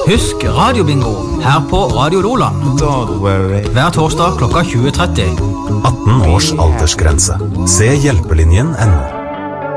Husk radiobingo her på Radio Loland. Hver torsdag klokka 20:30. 18 års aldersgrense. Se hjelpelinjen.no.